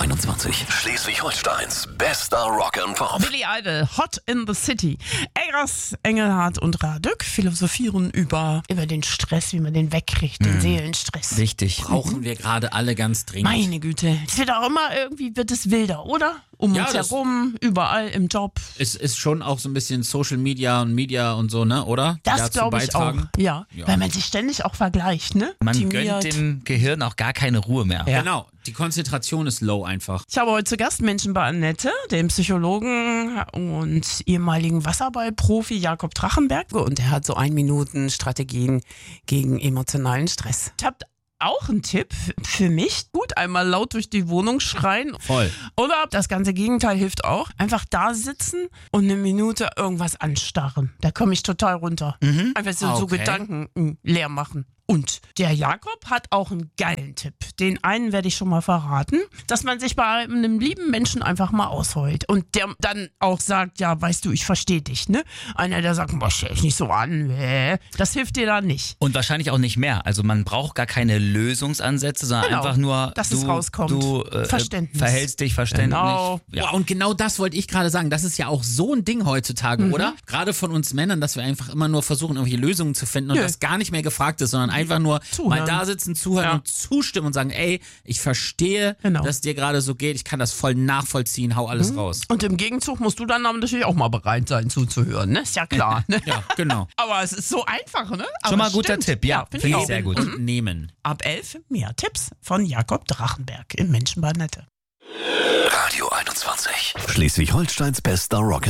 21. Schleswig-Holsteins bester Rock and Pop. Billy Idol, Hot in the City. Eggers, Engelhardt und Radück philosophieren über den Stress, wie man den wegkriegt, den Seelenstress. Wichtig. Brauchen wir gerade alle ganz dringend. Meine Güte. Es wird auch immer wird es wilder, oder? Um Ja, uns das- herum, überall im Job. Es ist schon auch so ein bisschen Social Media und so, ne, oder? Die Das dazu glaube ich beitragen. auch. Ja. Ja. Weil man sich ständig auch vergleicht, ne? Man Optimiert. gönnt dem Gehirn auch gar keine Ruhe mehr. Ja. Genau, die Konzentration ist low einfach. Ich habe heute zu Gast Menschen bei Annette, dem Psychologen und ehemaligen Wasserballprofi Jakob Drachenberg. Und er hat so 1-Minuten-Strategien gegen emotionalen Stress. Ich habe auch einen Tipp für mich. Gut, einmal laut durch die Wohnung schreien. Voll. Oder das ganze Gegenteil hilft auch. Einfach da sitzen und eine Minute irgendwas anstarren. Da komme ich total runter. Einfach so Okay. Gedanken leer machen. Und der Jakob hat auch einen geilen Tipp. Den einen werde ich schon mal verraten, dass man sich bei einem lieben Menschen einfach mal ausheult. Und der dann auch sagt, ja, weißt du, ich verstehe dich, ne? Einer, der sagt, boah, stell dich nicht so an. Das hilft dir da nicht. Und wahrscheinlich auch nicht mehr. Also man braucht gar keine Lösungsansätze, sondern Genau, einfach nur, dass es rauskommt. du Verständnis. verhältst dich verständlich. Genau. Ja. Boah, und genau das wollte ich gerade sagen. Das ist ja auch so ein Ding heutzutage, oder? Gerade von uns Männern, dass wir einfach immer nur versuchen, irgendwelche Lösungen zu finden und Nö. das gar nicht mehr gefragt ist, sondern einfach nur Zuhören. mal da sitzen, zuhören Ja. und zustimmen und sagen, ey, ich verstehe, Genau. dass dir gerade so geht, ich kann das voll nachvollziehen, hau alles raus. Und im Gegenzug musst du dann natürlich auch mal bereit sein zuzuhören, ne? Ist ja klar, ne? Ja, genau. Aber es ist so einfach, ne? Aber Schon mal es guter stimmt. Tipp, ja. find Finde ich auch. sehr gut. Und nehmen. Ab 11 mehr Tipps von Jakob Drachenberg im Menschen bei Annette. Radio 21. Schleswig-Holsteins bester Rock and